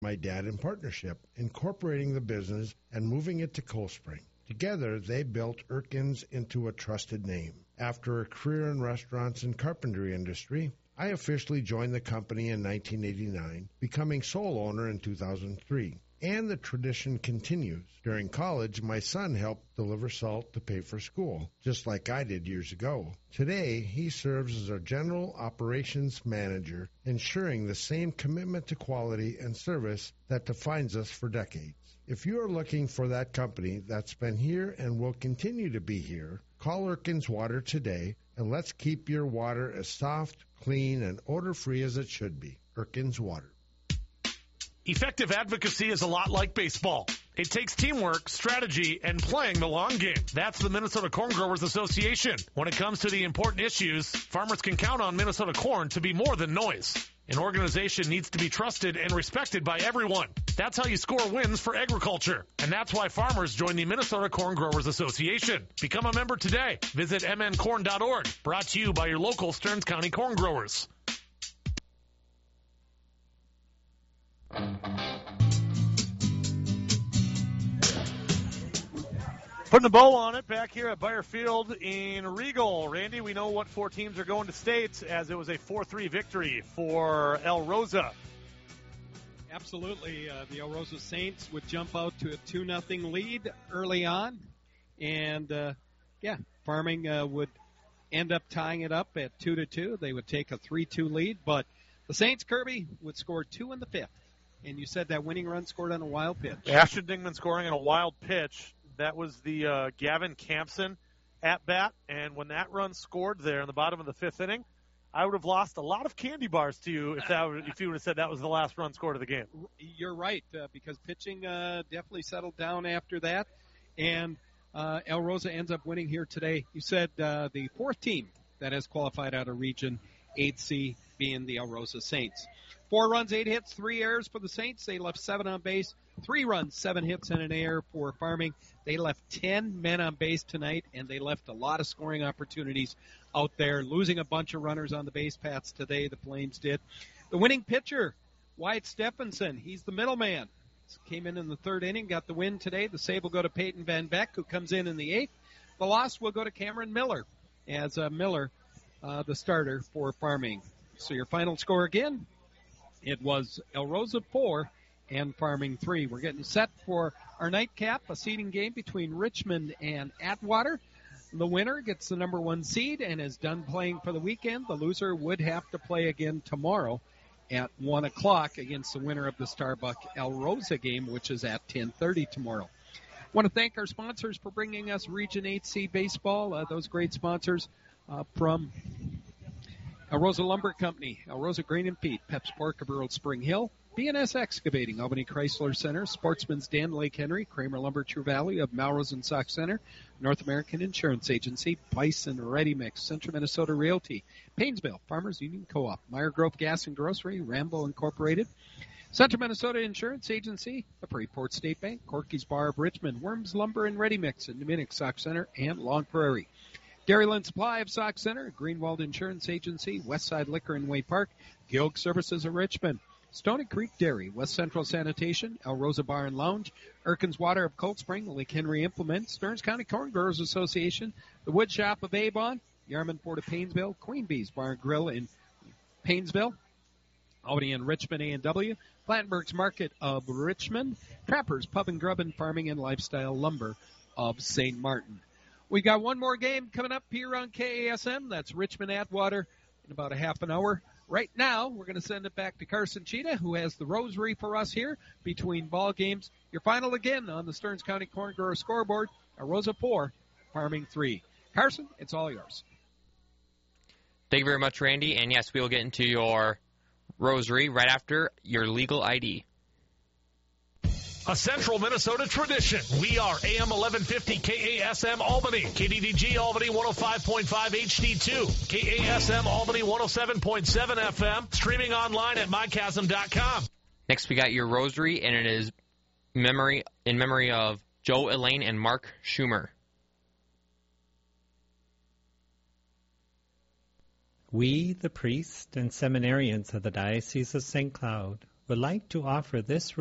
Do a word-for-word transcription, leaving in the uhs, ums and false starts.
my dad in partnership, incorporating the business and moving it to Cold Spring. Together, they built Erkins into a trusted name. After a career in restaurants and carpentry industry, I officially joined the company in nineteen eighty-nine, becoming sole owner in two thousand three. And the tradition continues. During college, my son helped deliver salt to pay for school, just like I did years ago. Today, he serves as our general operations manager, ensuring the same commitment to quality and service that defines us for decades. If you are looking for that company that's been here and will continue to be here, call Erkins Water today, and let's keep your water as soft, clean, and odor-free as it should be. Erkins Water. Effective advocacy is a lot like baseball. It takes teamwork, strategy, and playing the long game. That's the Minnesota Corn Growers Association. When it comes to the important issues, farmers can count on Minnesota Corn to be more than noise. An organization needs to be trusted and respected by everyone. That's how you score wins for agriculture. And that's why farmers join the Minnesota Corn Growers Association. Become a member today. Visit m n corn dot org. Brought to you by your local Stearns County Corn Growers. Putting a bow on it back here at Bayer Field in Regal. Randy, we know what four teams are going to states as it was a four three victory for El Rosa. Absolutely. Uh, the El Rosa Saints would jump out to a two nothing lead early on. And, uh, yeah, Farming uh, would end up tying it up at two to two. They would take a three two lead. But the Saints, Kirby, would score two in the fifth. And you said that winning run scored on a wild pitch. Ashton Dingman scoring on a wild pitch. That was the uh, Gavin Campson at bat. And when that run scored there in the bottom of the fifth inning, I would have lost a lot of candy bars to you if that would, if you would have said that was the last run scored of the game. You're right, uh, because pitching uh, definitely settled down after that. And uh, El Rosa ends up winning here today. You said uh, the fourth team that has qualified out of Region eight C being the El Rosa Saints. Four runs, eight hits, three errors for the Saints. They left seven on base. Three runs, seven hits, and an error for Farming. They left ten men on base tonight, and they left a lot of scoring opportunities out there, losing a bunch of runners on the base paths today, the Flames did. The winning pitcher, Wyatt Stephenson, he's the middleman. Came in in the third inning, got the win today. The save will go to Peyton Van Beck, who comes in in the eighth. The loss will go to Cameron Miller, as uh, Miller, uh, the starter for Farming. So your final score again, it was El Rosa four and Farming three. We're getting set for our nightcap, a seeding game between Richmond and Atwater. The winner gets the number one seed and is done playing for the weekend. The loser would have to play again tomorrow at one o'clock against the winner of the Starbuck El Rosa game, which is at ten thirty tomorrow. I want to thank our sponsors for bringing us Region eight C baseball, uh, those great sponsors uh, from El Rosa Lumber Company, El Rosa Grain and Peat, Pep's Pork of Earl Spring Hill, B and S Excavating, Albany Chrysler Center, Sportsman's Dan Lake Henry, Kramer Lumber True Valley of Melrose and Sauk Center, North American Insurance Agency, Bison Ready Mix, Central Minnesota Realty, Painesville, Farmers Union Co-op, Meyer Grove Gas and Grocery, Rambo Incorporated, Central Minnesota Insurance Agency, the Freeport State Bank, Corky's Bar of Richmond, Worms Lumber and Ready Mix in Dominic Sauk Center, and Long Prairie. Dairyland Supply of Sauk Center, Greenwald Insurance Agency, Westside Liquor in Way Park, Gilg Services of Richmond, Stony Creek Dairy, West Central Sanitation, El Rosa Bar and Lounge, Erkins Water of Cold Spring, Lake Henry Implement, Stearns County Corn Growers Association, the Wood Shop of Avon, Yarmouth Ford of Painesville, Queen Bee's Bar and Grill in Painesville, Albany and Richmond A and W, Plattenberg's Market of Richmond, Trappers Pub and Grub and Farming and Lifestyle Lumber of Saint Martin. We got one more game coming up here on K A S M. That's Richmond Atwater in about a half an hour. Right now, we're going to send it back to Carson Cheetah, who has the rosary for us here between ball games. Your final again on the Stearns County Corn Grower scoreboard, El Rosa four, Farming three. Carson, it's all yours. Thank you very much, Randy. And yes, we will get into your rosary right after your legal I D. A Central Minnesota tradition. We are A M eleven fifty K A S M Albany, K D D G Albany one oh five point five H D two, K A S M Albany one oh seven point seven F M, streaming online at my chasm dot com. Next, we got your rosary, and it is memory in memory of Joe Elaine and Mark Schumer. We, the priests and seminarians of the Diocese of Saint Cloud, would like to offer this